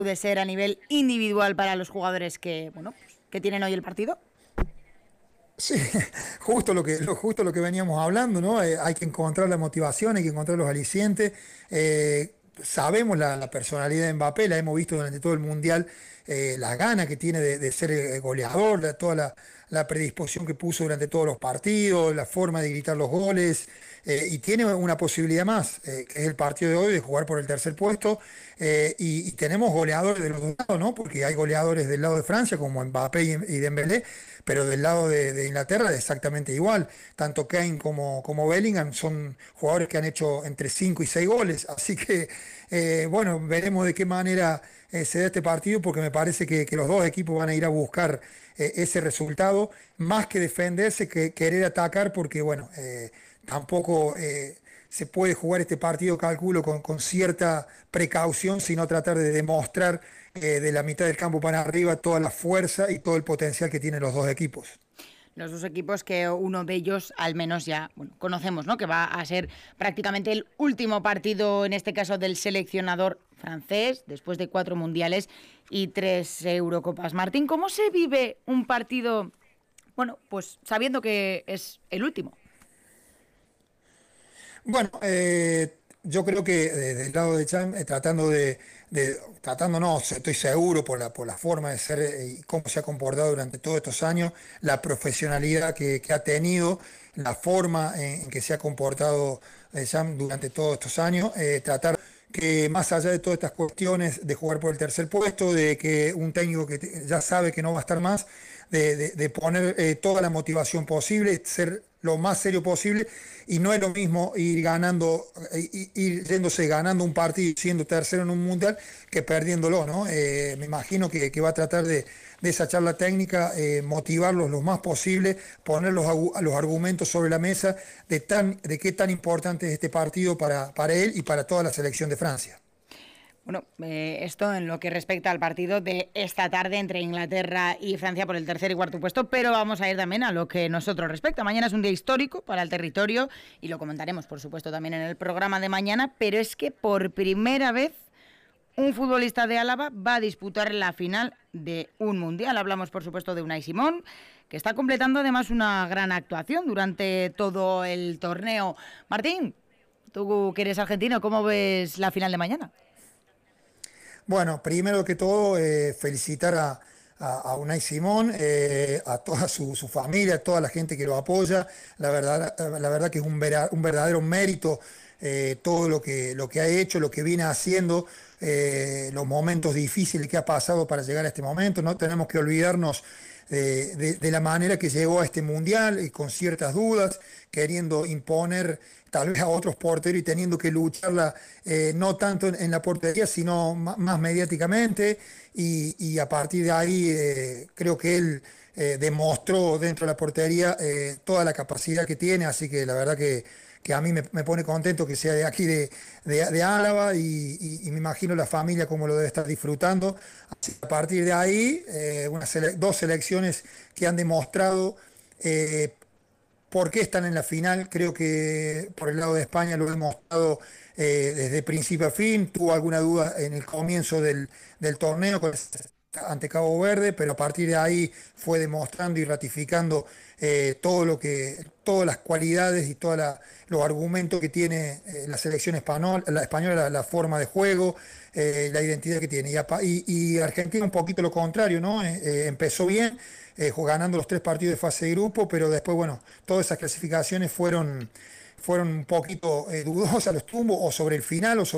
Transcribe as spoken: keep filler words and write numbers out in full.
puede ser a nivel individual para los jugadores que, bueno, pues, que tienen hoy el partido? Sí, justo lo que, lo, justo lo que veníamos hablando, ¿no? Eh, hay que encontrar la motivación, hay que encontrar los alicientes. Eh, sabemos la, la personalidad de Mbappé, la hemos visto durante todo el Mundial, eh, la gana que tiene de, de ser eh, goleador, la- toda la, la predisposición que puso durante todos los partidos, la forma de gritar los goles, eh, y tiene una posibilidad más, eh, que es el partido de hoy, de jugar por el tercer puesto, eh, y, y tenemos goleadores de los dos lados, ¿no? Porque hay goleadores del lado de Francia como Mbappé y, y Dembélé, pero del lado de, de Inglaterra exactamente igual. Tanto Kane como, como Bellingham son jugadores que han hecho entre cinco y seis goles. Así que, eh, bueno, veremos de qué manera eh, se da este partido, porque me parece que, que los dos equipos van a ir a buscar eh, ese resultado, más que defenderse, que querer atacar, porque, bueno, eh, tampoco... eh, se puede jugar este partido, calculo, con, con cierta precaución, sino tratar de demostrar eh, de la mitad del campo para arriba toda la fuerza y todo el potencial que tienen los dos equipos. Los dos equipos que uno de ellos al menos ya, bueno, conocemos, ¿no? Que va a ser prácticamente el último partido, en este caso del seleccionador francés, después de cuatro mundiales y tres Eurocopas. Martín, ¿cómo se vive un partido, bueno, pues sabiendo que es el último? Bueno, eh, yo creo que desde el lado de Cham, eh, tratando de, de- tratando no, estoy seguro por la, por la forma de ser eh, y cómo se ha comportado durante todos estos años, la profesionalidad que, que ha tenido, la forma en, en que se ha comportado eh, Cham durante todos estos años, eh, tratar que más allá de todas estas cuestiones de jugar por el tercer puesto, de que un técnico que te- ya sabe que no va a estar más, de, de- de poner eh, toda la motivación posible, ser lo más serio posible, y no es lo mismo ir ganando, eh, ir yéndose ganando un partido y siendo tercero en un mundial que perdiéndolo, ¿no? Eh, me imagino que, que va a tratar de, de esa charla técnica, eh, motivarlos lo más posible, poner los, agu- los argumentos sobre la mesa de, tan, de qué tan importante es este partido para, para él y para toda la selección de Francia. Bueno, eh, esto en lo que respecta al partido de esta tarde entre Inglaterra y Francia por el tercer y cuarto puesto, pero vamos a ir también a lo que nosotros respecta. Mañana es un día histórico para el territorio y lo comentaremos, por supuesto, también en el programa de mañana, pero es que por primera vez un futbolista de Álava va a disputar la final de un mundial. Hablamos, por supuesto, de Unai Simón, que está completando además una gran actuación durante todo el torneo. Martín, tú que eres argentino, ¿cómo ves la final de mañana? Bueno, primero que todo, eh, felicitar a, a, a Unai Simón, eh, a toda su, su familia, a toda la gente que lo apoya. La verdad, la verdad que es un, vera- un verdadero mérito, eh, todo lo que, lo que ha hecho, lo que viene haciendo, eh, los momentos difíciles que ha pasado para llegar a este momento. No tenemos que olvidarnos de, de- de la manera que llegó a este mundial, y con ciertas dudas, queriendo imponer tal vez a otros porteros y teniendo que lucharla, eh, no tanto en, en la portería, sino ma- más mediáticamente, y, y a partir de ahí eh, creo que él eh, demostró dentro de la portería eh, toda la capacidad que tiene, así que la verdad que, que a mí me, me pone contento que sea de aquí de, de, de Álava, y, y- y me imagino la familia como lo debe estar disfrutando. Así que a partir de ahí, eh, una sele- dos selecciones que han demostrado eh, por qué están en la final. Creo que por el lado de España lo hemos mostrado eh, desde principio a fin. Tuvo alguna duda en el comienzo del, del torneo con- ante Cabo Verde, pero a partir de ahí fue demostrando y ratificando eh, todo lo que, todas las cualidades y todos los argumentos que tiene eh, la selección española, la, española, la, la forma de juego, eh, la identidad que tiene. Y, apa- y- y Argentina un poquito lo contrario, ¿no? Eh, eh, empezó bien, eh, ganando los tres partidos de fase de grupo, pero después, bueno, todas esas clasificaciones fueron, fueron un poquito eh, dudosas los tumbos, o sobre el final o sobre